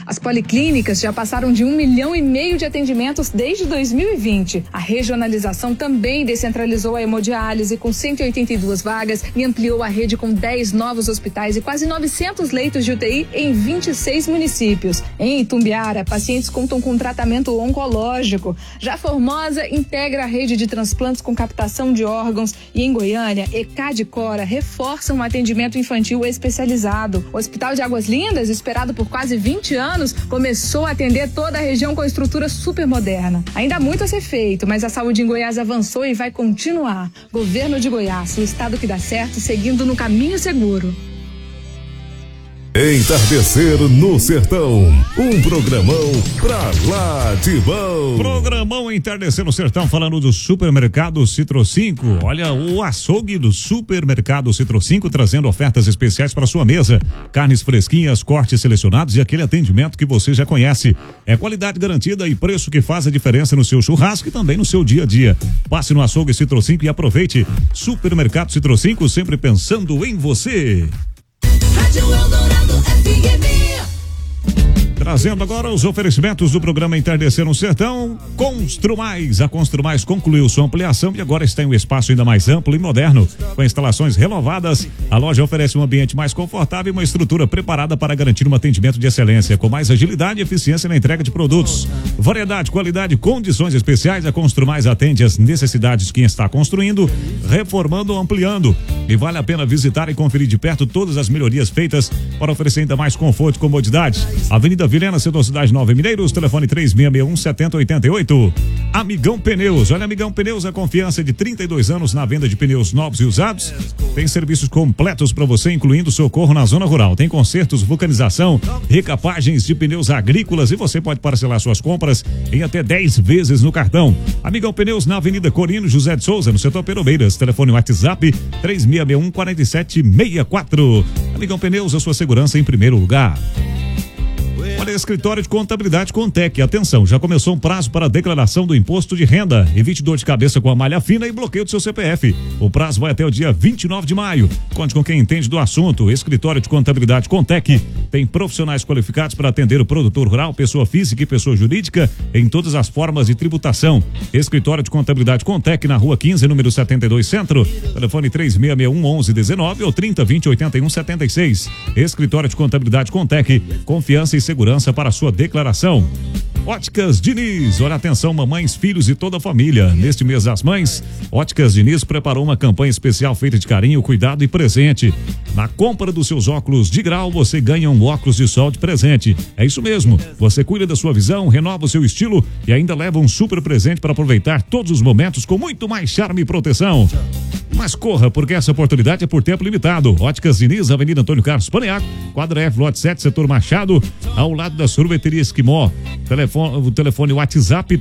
As policlínicas já passaram de 1,5 milhão de atendimentos desde 2020. A regionalização também descentralizou a hemodiálise com 182 vagas e ampliou a rede com 10 novos hospitais e quase 900 leitos de UTI em 26 municípios. Em Itumbiara, pacientes contam com tratamento oncológico. Já Formosa integra a rede de transplantes com captação de órgãos e em Goiânia, ECAD e Cora reforçam o atendimento infantil especializado. O Hospital de Águas Lindas, esperado por quase 20 anos, começou a atender toda a região com estrutura super moderna. Ainda há muito a ser feito, mas a saúde em Goiás avançou e vai continuar. Governo de Goiás, o estado que dá certo, seguindo no caminho seguro. Entardecer no Sertão, um programão pra lá de bom. Programão Entardecer no Sertão, falando do Supermercado Citro 5. Olha, o açougue do Supermercado Citro 5 trazendo ofertas especiais para sua mesa. Carnes fresquinhas, cortes selecionados e aquele atendimento que você já conhece. É qualidade garantida e preço que faz a diferença no seu churrasco e também no seu dia a dia. Passe no açougue Citro 5 e aproveite. Supermercado Citro 5, sempre pensando em você. Rádio Eldorado FM. Trazendo agora os oferecimentos do programa Entardecer no Sertão. Construmais. A Construmais concluiu sua ampliação e agora está em um espaço ainda mais amplo e moderno. Com instalações renovadas, a loja oferece um ambiente mais confortável e uma estrutura preparada para garantir um atendimento de excelência, com mais agilidade e eficiência na entrega de produtos. Variedade, qualidade, condições especiais. A Construmais atende às necessidades de quem está construindo, reformando ou ampliando. E vale a pena visitar e conferir de perto todas as melhorias feitas para oferecer ainda mais conforto e comodidade. Avenida Vilhena, Setor Cidade Nova, Mineiros, telefone 3661-7088. Amigão Pneus, olha, Amigão Pneus, a confiança de 32 anos na venda de pneus novos e usados. Tem serviços completos para você, incluindo socorro na zona rural. Tem consertos, vulcanização, recapagens de pneus agrícolas e você pode parcelar suas compras em até 10 vezes no cartão. Amigão Pneus na Avenida Corino José de Souza, no setor Perobeiras, telefone WhatsApp 3661-4764. Amigão Pneus, a sua segurança em primeiro lugar. Olha, escritório de contabilidade Contec. Atenção, já começou um prazo para a declaração do imposto de renda. Evite dor de cabeça com a malha fina e bloqueio do seu CPF. O prazo vai até o dia 29 de maio. Conte com quem entende do assunto. Escritório de contabilidade Contec tem profissionais qualificados para atender o produtor rural, pessoa física e pessoa jurídica em todas as formas de tributação. Escritório de contabilidade Contec na Rua 15, número 72 Centro. Telefone 3661-1119 ou 3020-8176. Escritório de contabilidade Contec. Confiança e segurança para a sua declaração. Óticas Diniz, olha, atenção mamães, filhos e toda a família. Neste mês das mães, Óticas Diniz preparou uma campanha especial feita de carinho, cuidado e presente. Na compra dos seus óculos de grau, você ganha um óculos de sol de presente. É isso mesmo, você cuida da sua visão, renova o seu estilo e ainda leva um super presente para aproveitar todos os momentos com muito mais charme e proteção. Mas corra, porque essa oportunidade é por tempo limitado. Óticas Diniz, Avenida Antônio Carlos Paneaco, quadra F, lote 7, setor Machado, ao lado da sorveteria Esquimó. O telefone WhatsApp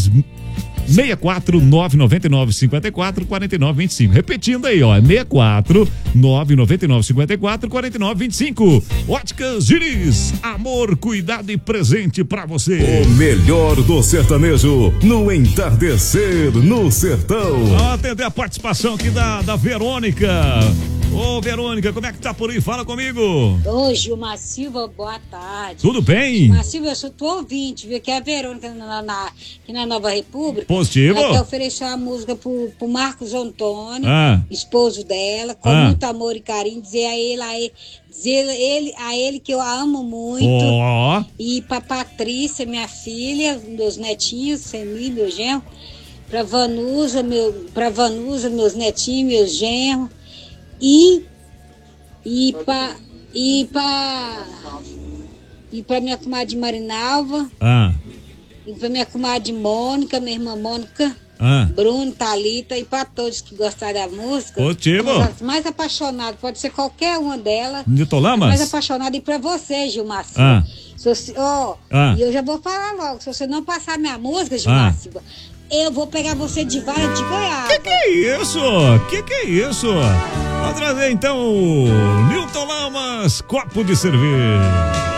64999544925. Repetindo aí, ó, 64999544925. Óticas Diniz, amor, cuidado e presente pra você. O melhor do sertanejo no Entardecer no Sertão. Vamos atender a participação aqui da Verônica. Ô, Verônica, como é que tá por aí? Fala comigo. Ô, Gilmar Silva, boa tarde. Tudo bem? Gilmar Silva, eu sou tua ouvinte, viu? Que é a Verônica aqui na Nova República. Positivo. Ela quer oferecer uma música pro Marcos Antônio, esposo dela, com muito amor e carinho, dizer a ele que eu a amo muito. E pra Patrícia, minha filha, meus netinhos, Semi, meu genro, pra Vanusa, meus netinhos, meu genro. E pra minha comadre Marinalva, e pra minha comadre Mônica, minha irmã Mônica, Bruno, Thalita, e pra todos que gostaram da música. Positivo. Mais apaixonado, pode ser qualquer uma delas. Nitolamas? Mais apaixonado, e pra você, Gilmar Silva. E eu já vou falar logo, se você não passar minha música, Gilmar Silva, eu vou pegar você de vara de goiaba. Que é isso? Que é isso? Vamos trazer então o Nilton Lamas, copo de cerveja.